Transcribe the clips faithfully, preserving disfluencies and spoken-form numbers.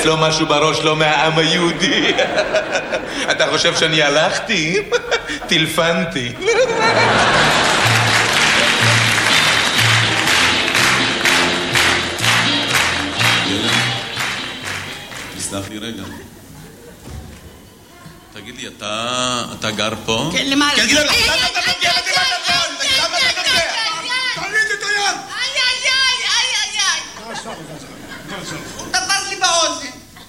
אצלו משהו בראש לא מהעם היהודי. אתה חושב שאני הלכתי? טלפנתי. תסלח לי רגע. תגיד לי, אתה גר פה? כן, למעלה. תגיד לי, למה אתה נוגע לזה בדבר? למה אתה נוגע? תוריד את היד! איי, איי, איי, איי, איי. מה עשה לך? מה עשה? הוא תפס לי באוזן.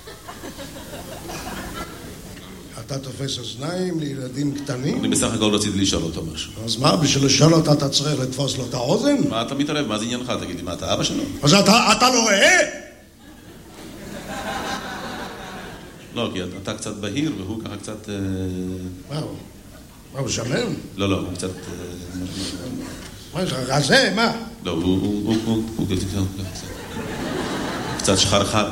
אתה תופס אוזניים לילדים קטנים? אני בסך הכל רציתי לשאול אותו משהו. אז מה, בשביל לשאול אותה אתה צריך לתפוס לו את האוזן? מה אתה מתערב? מה זה עניינך? תגיד לי, מה אתה אבא שלו? אז אתה, אתה לא רואה? לא, כי אתה קצת בהיר והוא ככה קצת... מה הוא? מה הוא שמן? לא, לא, הוא קצת... מה יש לך? רזה? מה? לא, הוא קצת שחרחר.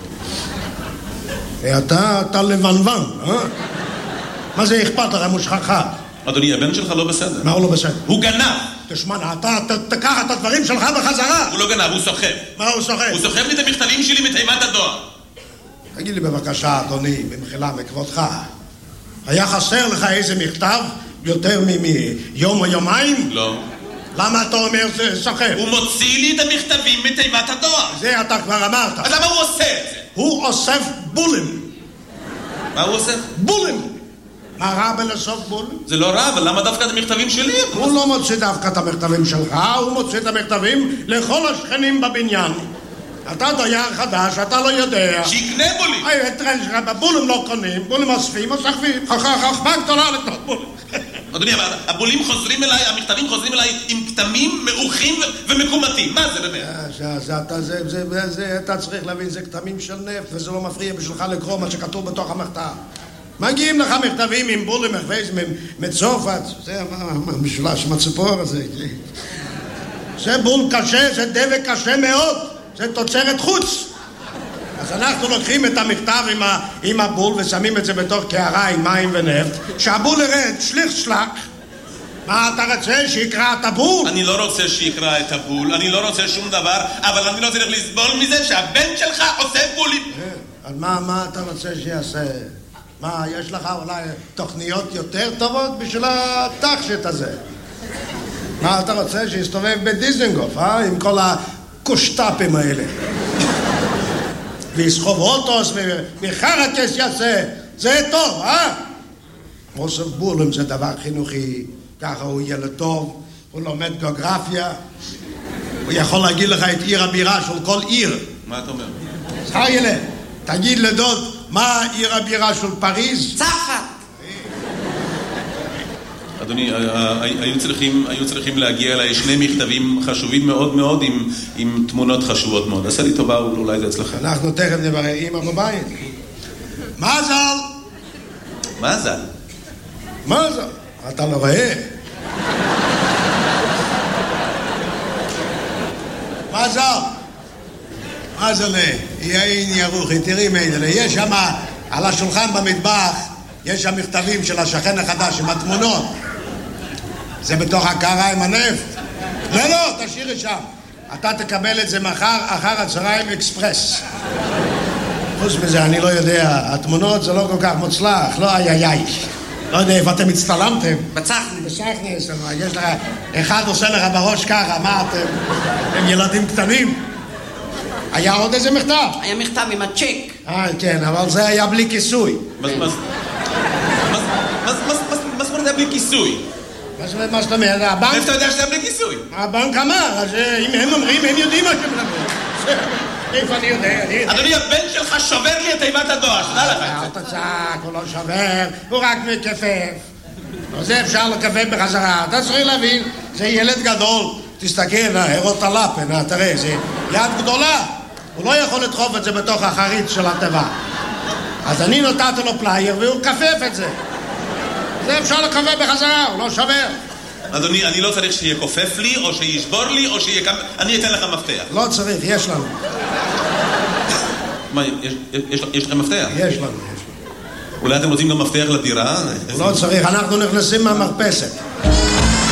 אתה, אתה לבנוון, אה? מה זה אכפת לך אם הוא שחרחר? אדוני, הבן שלך לא בסדר. מה הוא לא בסדר? הוא גנב! תשמע, אתה תקח את הדברים שלך בחזרה. הוא לא גנב, הוא סוחב. מה הוא סוחב? הוא סוחב לי את המכתבים שלי מתיבת הדואר. תגיד לי בבקשה, אדוני, במחילה מכבודך, היה חסר לך איזה מכתב יותר מיום או יומיים? לא. למה אתה אומר זה סוחב? הוא מוציא לי את המכתבים מתיבת הדואר. זה אתה כבר אמרת. אז למה הוא עושה את זה? הוא אוסף בולים. מה הוא עושה? בולים. מה רע בלאסוף בולים? זה לא רע, אבל למה דווקא את המכתבים שלי? הוא לא מוציא דווקא את המכתבים שלך, הוא מוציא את המכתבים לכל השכנים בבניין. אתה דייר חדש, אתה לא יודע. שיקנה בולים. היי, תראה, בולים לא קונים, בולים אוספים, אוספים. חכמה גדולה לקנות בולים. אדוני, הבולים חוזרים אליי, המכתבים חוזרים אליי עם כתמים מעוכים ומקומטים. מה זה באמת? אתה צריך להבין, זה כתמים של נפט, וזה לא מפריע בשבילך לקרוא מה שכתוב בתוך המכתב. מגיעים לך מכתבים עם בולים, מצופת, זה המשולש עם הציפור הזה. זה בול קשה, זה דבק קשה מאוד. זה תוצרת חוץ. אז אנחנו לוקחים את המכתב עם, ה, עם הבול ושמים את זה בתוך קערה עם מים ונפט. שהבול ירד, שליך שלק. מה אתה רוצה? שיקרא את הבול? אני לא רוצה שיקרא את הבול, אני לא רוצה שום דבר, אבל אני לא צריך לסבול מזה שהבן שלך עושה בולים. אז מה, מה אתה רוצה שיעשה? מה, יש לך אולי תוכניות יותר טובות בשביל התחשת הזה? מה אתה רוצה? שיסתובב בדיזנגוף, אה? עם כל ה... קושטאפים האלה. ויסחוב אוטוס וחרקס יעשה. זה טוב, אה? אוסף בולים זה דבר חינוכי. ככה הוא ילד טוב, הוא לומד גיאוגרפיה. הוא יכול להגיד לך את עיר הבירה של כל עיר. מה אתה אומר? חיילה, תגיד לדוד, מה עיר הבירה של פריז? צרפת. אדוני, היו צריכים, היו צריכים להגיע אליי שני מכתבים חשובים מאוד מאוד עם, עם תמונות חשובות מאוד. עשה לי טובה, אולי זה אצלך. אנחנו תכף נברר אמא בבית. מזל! מזל? מזל! אתה לא רואה? מזל! מזל, יאין ירוחי, תראי מיידלה. יש שם, על השולחן במטבח, יש שם מכתבים של השכן החדש עם התמונות. זה בתוך הקערה עם הנפט. לא, לא, תשאירי שם. אתה תקבל את זה מחר, אחר הצהריים אקספרס. חוץ מזה, אני לא יודע, התמונות זה לא כל כך מוצלח, לא איי איי איי. לא יודע איפה אתם הצטלמתם. בצחנה. בצחנה, יש לך, אחד עושה לך בראש ככה, מה אתם? הם ילדים קטנים. היה עוד איזה מכתב? היה מכתב עם הצ'ק. אה, כן, אבל זה היה בלי כיסוי. מה זאת אומרת בלי כיסוי? מה זאת אומרת? הבנק... איפה אתה יודע שזה בלי כיסוי? הבנק אמר, אז אם הם אומרים, הם יודעים מה שהם מדברים. איפה אני יודע? אדוני, הבן שלך שובר לי את תיבת הדואר, שתדע לך. אל תצעק, הוא לא שובר, הוא רק מכפף. זה אפשר לכפף בחזרה. אתה צריך להבין, זה ילד גדול. תסתכל, הרות הלפן, תראה, זה יד גדולה. הוא לא יכול לדחוף את זה בתוך החריץ של הטבע. אז אני נתתי לו פלייר והוא כפף את זה. זה אפשר לכפף בחזרה, הוא לא שובר. אדוני, אני לא צריך שיכופף לי, או שישבור לי, או שיהיה... אני אתן לך מפתח. לא צריך, יש לנו. מה, יש לכם מפתח? יש לנו, יש לנו. אולי אתם רוצים גם מפתח לדירה? לא צריך, אנחנו נכנסים מהמרפסת.